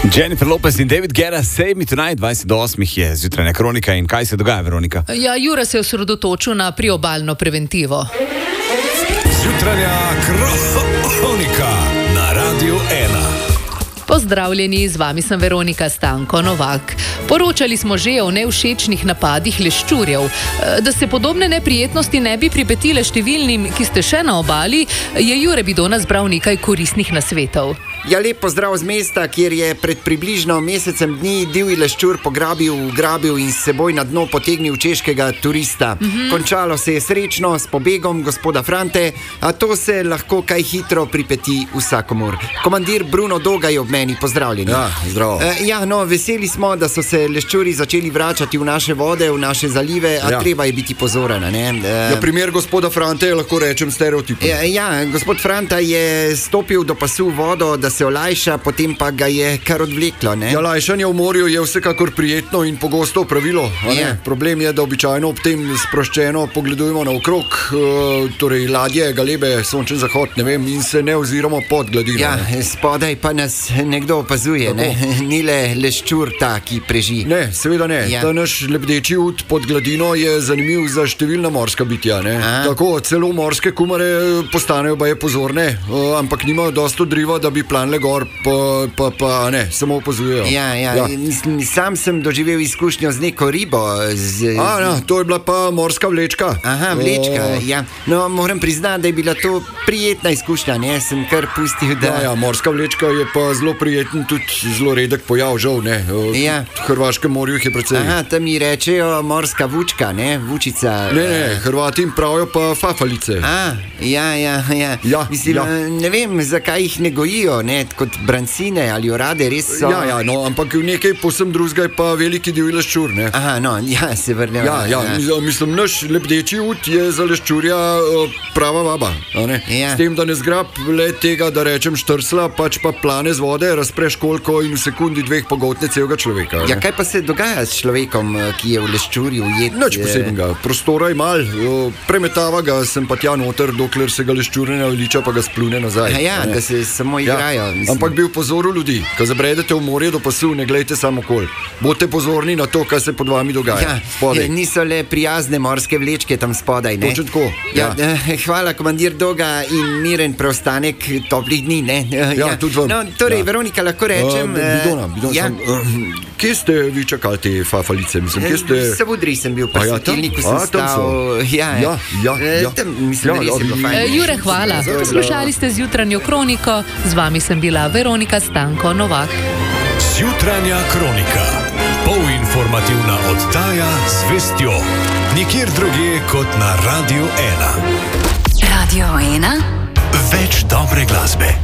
Jennifer Lopez in David Guetta, Save Me Tonight, 28 je zjutrajna kronika. In kaj se dogaja, Veronika? Ja, Jure se je osredotočil na priobalno preventivo. Zjutrajna kronika na Radiu 1. Pozdravljeni, z vami sem Veronika Stanko Novak. Poročali smo že o nevšečnih napadih leščurjev. Da se podobne neprijetnosti ne bi pripetile številnim, ki ste še na obali, je Jure Bidona zbral nekaj koristnih nasvetov. Ja, lep pozdrav z mesta, kjer je pred približno mesecem dni divji leščur ugrabil in s seboj na dno potegnil češkega turista. Končalo se je srečno s pobegom gospoda Frante, a to se lahko kaj hitro pripeti vsakomur. Komandir Bruno Doga je ob meni, pozdravljeni. Ja, zdravo. Veseli smo, da so se leščuri začeli vračati v naše vode, v naše zalive, a treba je biti pozoren, ne? Primer gospoda Frante je, lahko rečem, stereotip. Gospod Franta je stopil do pasu vodo, da se olajša, potem pa ga je kar odvleklo, ne? Ja, lajšanje v morju je vsekakor prijetno in pogosto pravilo. Problem je, da običajno ob tem sproščeno pogledujemo naokrog, torej ladje, galebe, sončen zahod, ne vem, in se ne oziramo pod gladino. Ja, spodaj pa nas nekdo opazuje, ne? Ni le leščur ta, ki preži. Ne, seveda ne. Ta naš lebdeči ud pod gladino je zanimiv za številna morska bitja, ne? Tako, celo morske kumare postanejo baje pozorne, ampak nimajo dosto driva, da bi planile gor, pa ne, samo opazujejo. Sam sem doživel izkušnjo z neko ribo. To je bila pa morska vlečka. Aha, vlečka, No, moram priznati, da je bila to prijetna izkušnja, ne? Sem kar pustil, da... Ja, morska vlečka je pa zelo prijeten, tudi zelo redek pojav, žal, ne? V Hrvaškem morju jih je precej. Tam mi rečejo morska vučka, ne? Vučica. Ne, Hrvati jim pravijo pa fafalice. Mislim, ne vem, zakaj jih ne gojijo, ne? Kot brancine ali orade, res so... ampak nekaj povsem drugega je pa veliki divji leščur, ne? Se vrnemo. Mislim, naš lebdeči ud je za leščurja prava vaba, ne? S tem, da ne zgrab le tega, da rečem štrsla, pač pa plane z vode, razpre školjko in v sekundi dveh pogotne celega človeka. Kaj pa se dogaja s človekom, ki je v leščurju ujet? Nič posebnega, prostora je mal, premetava ga sem pa tja noter, dokler se ga leščur ne naveliča, pa ga splune nazaj. Da se samo igrajo. Ampak bi upozoril ljudi, ko zabredete v morje do pasu, ne glejte samo okoli. Bodite pozorni na to, kaj se pod vami dogaja. Niso le prijazne morske vlečke tam spodaj, ne? Točno tako. Hvala, komandir Doga, in miren preostanek toplih dni, ne? Tudi vam. Veronika, lahko rečem... Bidona, kje ste vi čakali te fafalice? V Savudriji sem bil, pa svetilniku sem stal. Mislim, da res je bilo fajn. Jure, hvala. Poslušali ste zjutranjo kroniko, z vami sem bila Veronika Stanko Novak. Zjutranja kronika. Polinformativna oddaja z vestjo. Nikjer drugje kot na Radiu 1. Radio 1. Več dobre glasbe.